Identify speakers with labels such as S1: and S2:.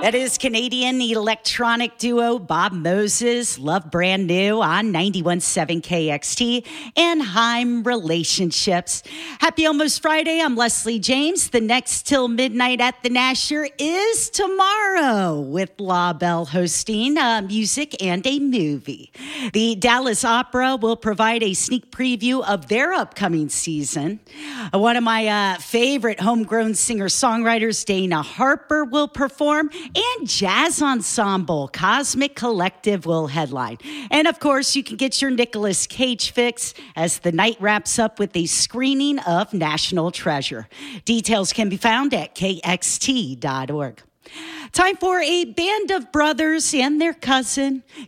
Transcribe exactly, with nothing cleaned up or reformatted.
S1: That is Canadian electronic duo Bob Moses, Love Brand New on ninety-one point seven K X T and Heim Relationships. Happy almost Friday. I'm Leslie James. The next till midnight at the Nasher is tomorrow with La Belle hosting uh, music and a movie. The Dallas Opera will provide a sneak preview of their upcoming season. Uh, one of my uh, favorite homegrown singer-songwriters, Dana Harper, will perform. And Jazz Ensemble, Cosmic Collective will headline. And of course, you can get your Nicolas Cage fix as the night wraps up with a screening of National Treasure. Details can be found at K X T dot org. Time for a band of brothers and their cousin,